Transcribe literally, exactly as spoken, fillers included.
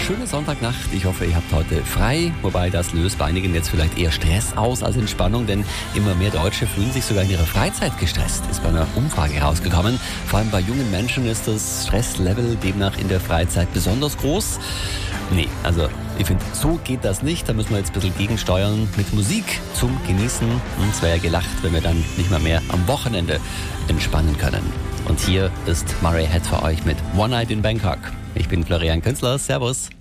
schöne Sonntagnacht. Ich hoffe, ihr habt heute frei. Wobei das löst bei einigen jetzt vielleicht eher Stress aus als Entspannung, denn immer mehr Deutsche fühlen sich sogar in ihrer Freizeit gestresst. Ist bei einer Umfrage rausgekommen. Vor allem bei jungen Menschen ist das Stresslevel demnach in der Freizeit besonders groß. Nee, also ich finde, so geht das nicht. Da müssen wir jetzt ein bisschen gegensteuern mit Musik zum Genießen. Und es wäre ja gelacht, wenn wir dann nicht mal mehr am Wochenende entspannen können. Und hier ist Murray Head für euch mit One Night in Bangkok. Ich bin Florian Künzler. Servus.